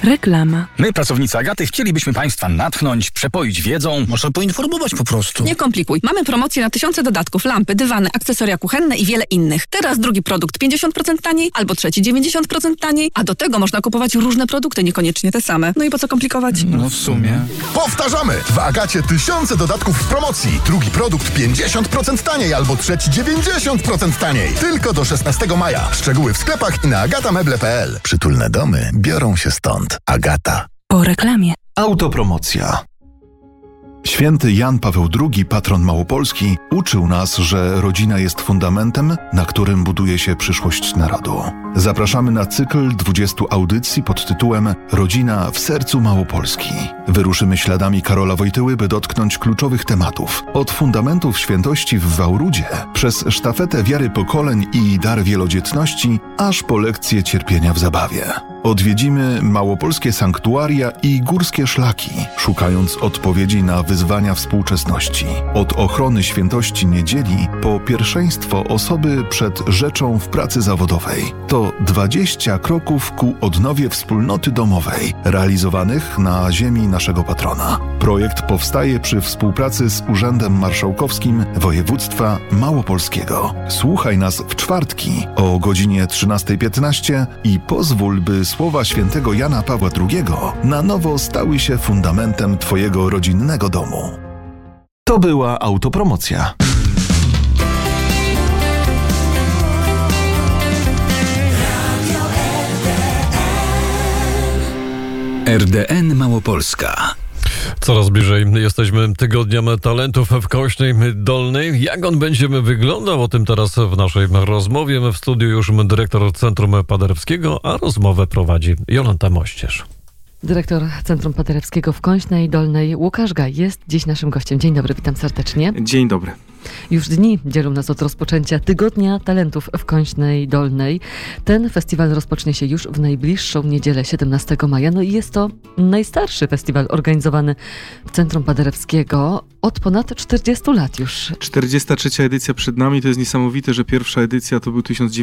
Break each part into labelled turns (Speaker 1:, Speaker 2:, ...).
Speaker 1: Reklama.
Speaker 2: My, pracownicy Agaty, chcielibyśmy Państwa natchnąć, przepoić wiedzą.
Speaker 3: Może poinformować po prostu.
Speaker 4: Nie komplikuj. Mamy promocję na tysiące dodatków, lampy, dywany, akcesoria kuchenne i wiele innych. Teraz drugi produkt 50% taniej, albo trzeci 90% taniej, a do tego można kupować różne produkty, niekoniecznie te same. No i po co komplikować?
Speaker 2: No w sumie.
Speaker 5: Powtarzamy! W Agacie tysiące dodatków w promocji. Drugi produkt 50% taniej, albo trzeci 90% taniej. Tylko do 16 maja. Szczegóły w sklepach i na agatameble.pl. Przytulne domy biorą się stąd. Agata.
Speaker 1: Po reklamie.
Speaker 6: Autopromocja. Święty Jan Paweł II, patron Małopolski, uczył nas, że rodzina jest fundamentem, na którym buduje się przyszłość narodu. Zapraszamy na cykl 20 audycji pod tytułem Rodzina w sercu Małopolski. Wyruszymy śladami Karola Wojtyły, by dotknąć kluczowych tematów. Od fundamentów świętości w Wałrudzie, przez sztafetę wiary pokoleń i dar wielodzietności, aż po lekcje cierpienia w zabawie. Odwiedzimy małopolskie sanktuaria i górskie szlaki, szukając odpowiedzi na wyzwania współczesności. Od ochrony świętości niedzieli po pierwszeństwo osoby przed rzeczą w pracy zawodowej. To 20 kroków ku odnowie wspólnoty domowej, realizowanych na ziemi naszego patrona. Projekt powstaje przy współpracy z Urzędem Marszałkowskim Województwa Małopolskiego. Słuchaj nas w czwartki o godzinie 13:15 i pozwól, by słowa świętego Jana Pawła II na nowo stały się fundamentem Twojego rodzinnego domu.
Speaker 7: To była autopromocja.
Speaker 8: RDN Małopolska.
Speaker 9: Coraz bliżej jesteśmy Tygodnia Talentów w Koźnej Dolnej. Jak on będzie wyglądał? O tym teraz w naszej rozmowie. W studiu już dyrektor Centrum Paderewskiego, a rozmowę prowadzi Jolanta Mościerz.
Speaker 10: Dyrektor Centrum Paderewskiego w Koźnej Dolnej, Łukasz Gaj, jest dziś naszym gościem. Dzień dobry, witam serdecznie.
Speaker 11: Dzień dobry.
Speaker 10: Już dni dzielą nas od rozpoczęcia Tygodnia Talentów w Koźnej Dolnej. Ten festiwal rozpocznie się już w najbliższą niedzielę, 17 maja. No i jest to najstarszy festiwal organizowany w Centrum Paderewskiego od ponad 40 lat już.
Speaker 11: 43. edycja przed nami. To jest niesamowite, że pierwsza edycja to był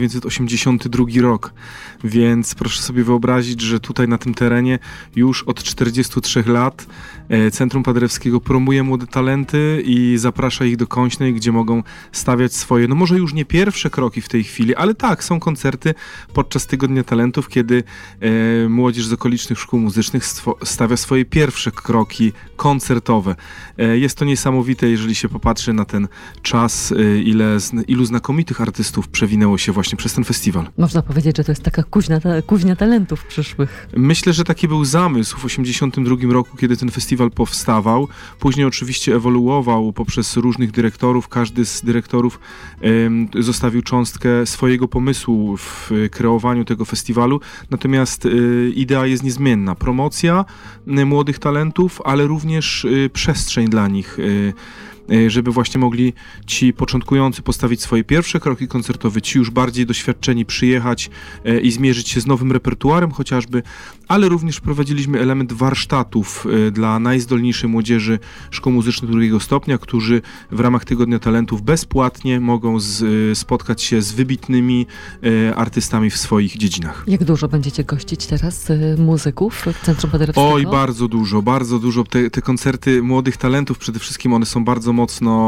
Speaker 11: 1982 rok. Więc proszę sobie wyobrazić, że tutaj na tym terenie już od 43 lat Centrum Paderewskiego promuje młode talenty i zaprasza ich do Koźnej, gdzie mogą stawiać swoje, no może już nie pierwsze kroki w tej chwili, ale tak, są koncerty podczas Tygodnia Talentów, kiedy młodzież z okolicznych szkół muzycznych stawia swoje pierwsze kroki koncertowe. Jest to niesamowite, jeżeli się popatrzy na ten czas, ilu znakomitych artystów przewinęło się właśnie przez ten festiwal.
Speaker 10: Można powiedzieć, że to jest taka kuźnia talentów przyszłych.
Speaker 11: Myślę, że taki był zamysł w 1982 roku, kiedy ten festiwal powstawał. Później oczywiście ewoluował poprzez różnych dyrektorów. Każdy z dyrektorów zostawił cząstkę swojego pomysłu w kreowaniu tego festiwalu. Natomiast idea jest niezmienna. Promocja młodych talentów, ale również przestrzeń dla nich, żeby właśnie mogli ci początkujący postawić swoje pierwsze kroki koncertowe, ci już bardziej doświadczeni przyjechać i zmierzyć się z nowym repertuarem chociażby, ale również wprowadziliśmy element warsztatów dla najzdolniejszej młodzieży szkół muzycznych drugiego stopnia, którzy w ramach Tygodnia Talentów bezpłatnie mogą spotkać się z wybitnymi artystami w swoich dziedzinach.
Speaker 10: Jak dużo będziecie gościć teraz muzyków w Centrum Paderewskiego?
Speaker 11: Oj, bardzo dużo. Te koncerty młodych talentów, przede wszystkim one są bardzo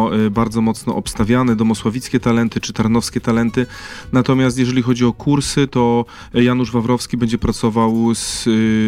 Speaker 11: mocno obstawiane, domosławickie talenty czy tarnowskie talenty. Natomiast jeżeli chodzi o kursy, to Janusz Wawrowski będzie pracował z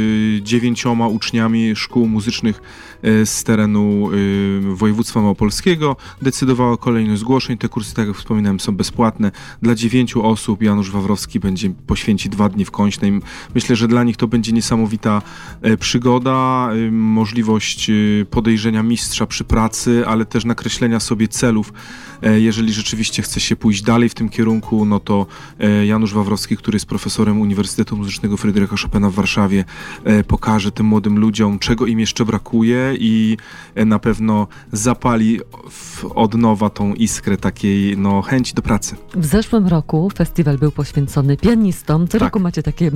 Speaker 11: 9 uczniami szkół muzycznych z terenu województwa małopolskiego. Decydowała kolejność zgłoszeń. Te kursy, tak jak wspominałem, są bezpłatne. Dla 9 osób Janusz Wawrowski poświęci 2 dni w Koźnej. Myślę, że dla nich to będzie niesamowita przygoda, możliwość podejrzenia mistrza przy pracy, ale też nakreślenia sobie celów. Jeżeli rzeczywiście chce się pójść dalej w tym kierunku, no to Janusz Wawrowski, który jest profesorem Uniwersytetu Muzycznego Fryderyka Chopina w Warszawie, pokaże tym młodym ludziom, czego im jeszcze brakuje i na pewno zapali od nowa tą iskrę takiej chęci do pracy.
Speaker 10: W zeszłym roku festiwal był poświęcony pianistom. Co roku macie takie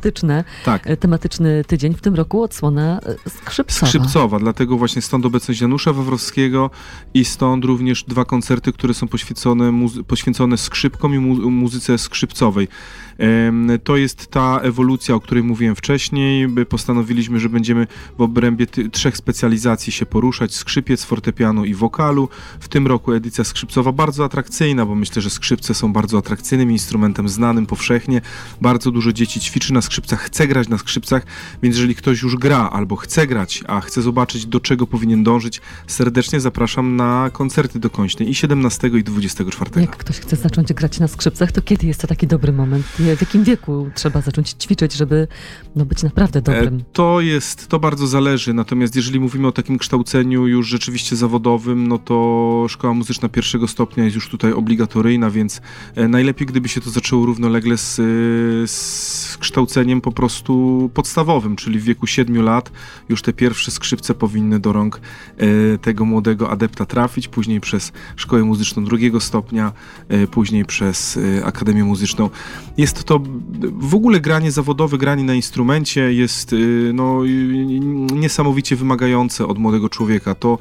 Speaker 10: tematyczny tydzień. W tym roku odsłona skrzypcowa.
Speaker 11: Dlatego właśnie stąd obecność Janusza Wawrowskiego i stąd również 2 koncerty, które są poświęcone skrzypkom i muzyce skrzypcowej. To jest ta ewolucja, o której mówiłem wcześniej. Postanowiliśmy, że będziemy w obrębie 3 specjalizacji się poruszać: skrzypiec, fortepianu i wokalu. W tym roku edycja skrzypcowa bardzo atrakcyjna, bo myślę, że skrzypce są bardzo atrakcyjnym instrumentem, znanym powszechnie. Bardzo dużo dzieci ćwiczy na skrzypcach, chce grać na skrzypcach, więc jeżeli ktoś już gra albo chce grać, a chce zobaczyć, do czego powinien dążyć, serdecznie zapraszam na koncerty dokończne i 17 i 24.
Speaker 10: Jak ktoś chce zacząć grać na skrzypcach, to kiedy jest to taki dobry moment? W jakim wieku trzeba zacząć ćwiczyć, żeby być naprawdę dobrym?
Speaker 11: To bardzo zależy, natomiast jeżeli mówimy o takim kształceniu już rzeczywiście zawodowym, no to szkoła muzyczna 1. stopnia jest już tutaj obligatoryjna, więc najlepiej, gdyby się to zaczęło równolegle z kształceniem po prostu podstawowym, czyli w wieku 7 lat już te pierwsze skrzypce powinny do rąk tego młodego adepta trafić, później przez szkołę muzyczną 2. stopnia, później przez Akademię Muzyczną. Jest to w ogóle granie zawodowe, granie na instrumencie jest niesamowicie wymagające od młodego człowieka. To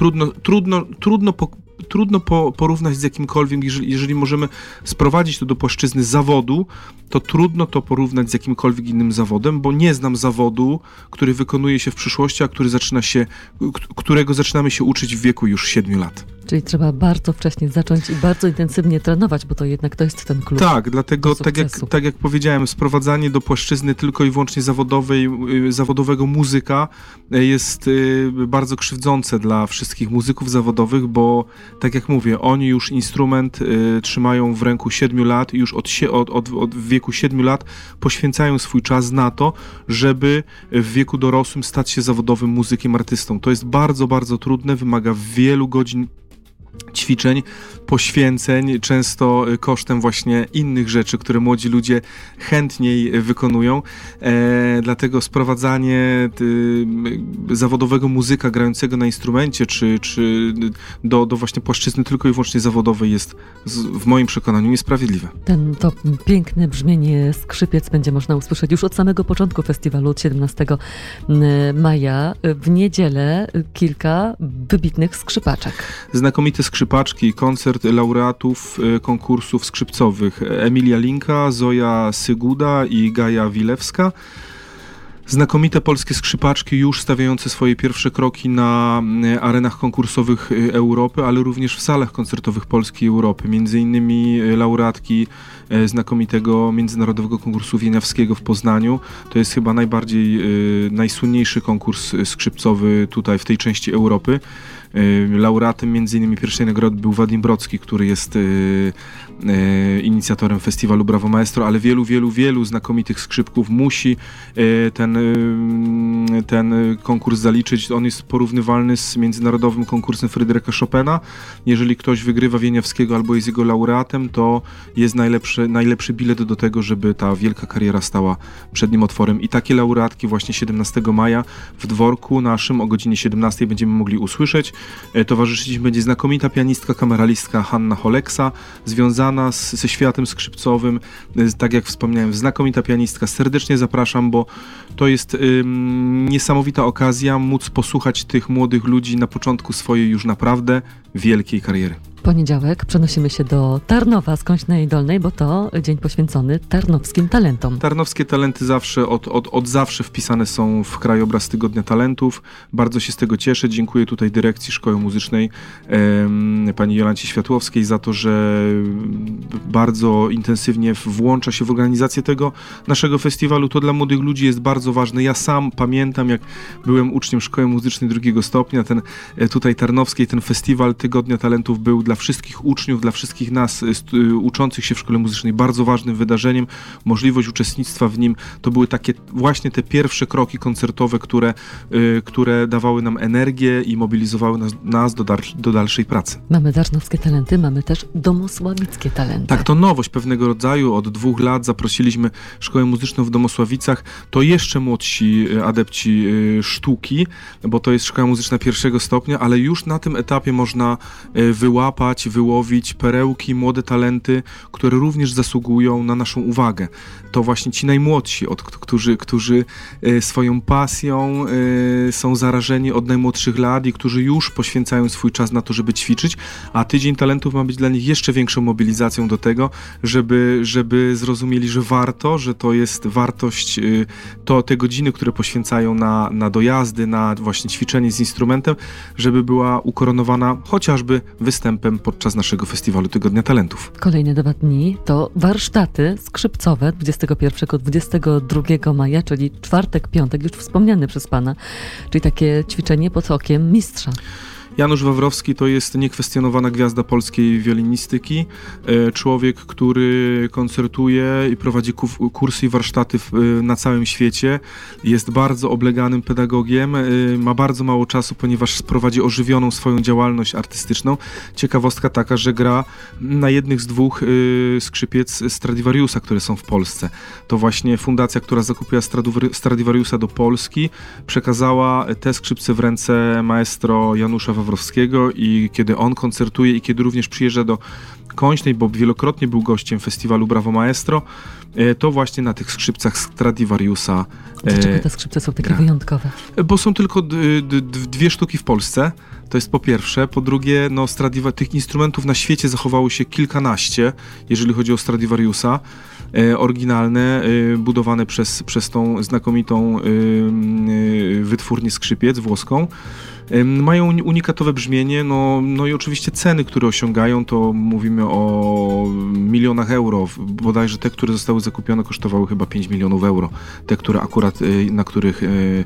Speaker 11: trudno porównać z jakimkolwiek, jeżeli możemy sprowadzić to do płaszczyzny zawodu, to trudno to porównać z jakimkolwiek innym zawodem, bo nie znam zawodu, który wykonuje się w przyszłości, a którego zaczynamy się uczyć w wieku już 7 lat.
Speaker 10: Czyli trzeba bardzo wcześnie zacząć i bardzo intensywnie trenować, bo to jednak to jest ten klucz.
Speaker 11: Tak, dlatego tak jak powiedziałem, sprowadzanie do płaszczyzny tylko i wyłącznie zawodowego muzyka jest bardzo krzywdzące dla wszystkich muzyków zawodowych, bo tak jak mówię, oni już instrument trzymają w ręku 7 lat i już od wieku 7 lat poświęcają swój czas na to, żeby w wieku dorosłym stać się zawodowym muzykiem, artystą. To jest bardzo, bardzo trudne, wymaga wielu godzin ćwiczeń, poświęceń, często kosztem właśnie innych rzeczy, które młodzi ludzie chętniej wykonują. Dlatego sprowadzanie zawodowego muzyka grającego na instrumencie, czy do właśnie płaszczyzny tylko i wyłącznie zawodowej jest w moim przekonaniu niesprawiedliwe.
Speaker 10: To piękne brzmienie skrzypiec będzie można usłyszeć już od samego początku festiwalu, od 17 maja. W niedzielę kilka wybitnych skrzypaczek.
Speaker 11: Znakomite skrzypaczki, koncert laureatów konkursów skrzypcowych: Emilia Linka, Zoja Syguda i Gaja Wilewska. Znakomite polskie skrzypaczki już stawiające swoje pierwsze kroki na arenach konkursowych Europy, ale również w salach koncertowych Polski i Europy. Między innymi laureatki znakomitego międzynarodowego konkursu wieniawskiego w Poznaniu. To jest chyba najsłynniejszy konkurs skrzypcowy tutaj w tej części Europy. Laureatem między innymi pierwszej nagrody był Wadim Brocki, który jest inicjatorem festiwalu Brawo Maestro, ale wielu znakomitych skrzypków musi ten konkurs zaliczyć. On jest porównywalny z międzynarodowym konkursem Fryderyka Chopina. Jeżeli ktoś wygrywa Wieniawskiego albo jest jego laureatem, to jest najlepszy bilet do tego, żeby ta wielka kariera stała przed nim otworem. I takie laureatki właśnie 17 maja w dworku naszym o godzinie 17 będziemy mogli usłyszeć. Towarzyszyć będzie znakomita pianistka, kameralistka Hanna Holeksa, związana ze światem skrzypcowym. Tak jak wspomniałem, znakomita pianistka. Serdecznie zapraszam, bo to jest niesamowita okazja móc posłuchać tych młodych ludzi na początku swojej już naprawdę wielkiej kariery.
Speaker 10: Poniedziałek przenosimy się do Tarnowa z Kąśnej Dolnej, bo to dzień poświęcony tarnowskim talentom.
Speaker 11: Tarnowskie talenty zawsze, od zawsze wpisane są w krajobraz Tygodnia Talentów. Bardzo się z tego cieszę. Dziękuję tutaj dyrekcji Szkoły Muzycznej, pani Jolancie Światłowskiej, za to, że bardzo intensywnie włącza się w organizację tego naszego festiwalu. To dla młodych ludzi jest bardzo ważne. Ja sam pamiętam, jak byłem uczniem Szkoły Muzycznej 2 stopnia, tutaj tarnowskiej, ten festiwal Tygodnia Talentów był dla wszystkich uczniów, dla wszystkich nas uczących się w Szkole Muzycznej bardzo ważnym wydarzeniem. Możliwość uczestnictwa w nim to były takie właśnie te pierwsze kroki koncertowe, które dawały nam energię i mobilizowały nas do dalszej pracy.
Speaker 10: Mamy tarnowskie talenty, mamy też domosławickie talenty.
Speaker 11: Tak, to nowość pewnego rodzaju. Od 2 lat zaprosiliśmy Szkołę Muzyczną w Domosławicach. To jeszcze młodsi adepci sztuki, bo to jest Szkoła Muzyczna 1 stopnia, ale już na tym etapie można wyłapać wykopać, wyłowić perełki, młode talenty, które również zasługują na naszą uwagę. To właśnie ci najmłodsi, którzy swoją pasją są zarażeni od najmłodszych lat i którzy już poświęcają swój czas na to, żeby ćwiczyć, a Tydzień Talentów ma być dla nich jeszcze większą mobilizacją do tego, żeby zrozumieli, że warto, że to jest wartość, te godziny, które poświęcają na dojazdy, na właśnie ćwiczenie z instrumentem, żeby była ukoronowana chociażby występem podczas naszego festiwalu Tygodnia Talentów.
Speaker 10: Kolejne 2 dni to warsztaty skrzypcowe 21-22 maja, czyli czwartek, piątek, już wspomniany przez pana, czyli takie ćwiczenie pod okiem mistrza.
Speaker 11: Janusz Wawrowski to jest niekwestionowana gwiazda polskiej wiolinistyki. Człowiek, który koncertuje i prowadzi kursy i warsztaty na całym świecie. Jest bardzo obleganym pedagogiem. Ma bardzo mało czasu, ponieważ prowadzi ożywioną swoją działalność artystyczną. Ciekawostka taka, że gra na jednych z 2 skrzypiec Stradivariusa, które są w Polsce. To właśnie fundacja, która zakupiła Stradivariusa do Polski, przekazała te skrzypce w ręce maestro Janusza Wawrowskiego i kiedy on koncertuje i kiedy również przyjeżdża do Kończnej, bo wielokrotnie był gościem festiwalu Brawo Maestro, to właśnie na tych skrzypcach Stradivariusa.
Speaker 10: Dlaczego te skrzypce są takie wyjątkowe?
Speaker 11: Bo są tylko 2 sztuki w Polsce. To jest po pierwsze. Po drugie, tych instrumentów na świecie zachowało się kilkanaście, jeżeli chodzi o Stradivariusa. Oryginalne, budowane przez tą znakomitą wytwórnię skrzypiec włoską. Mają unikatowe brzmienie, no i oczywiście ceny, które osiągają, to mówimy o milionach euro. Bodajże te, które zostały zakupione, kosztowały chyba 5 milionów euro. Te, które akurat, na których